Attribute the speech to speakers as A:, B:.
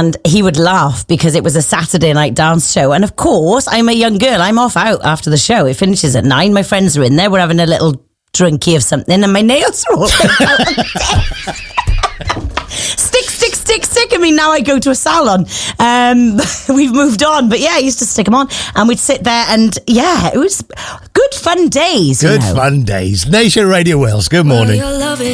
A: And he would laugh because it was a Saturday night dance show. And of course, I'm a young girl. I'm off out after the show. It finishes at 9. My friends are in there. We're having a little drinky of something. And my nails are all out. Stick. I mean, now I go to a salon. We've moved on. But yeah, I used to stick them on. And we'd sit there and it was good fun days.
B: Good fun days. Nation Radio Wales, good morning.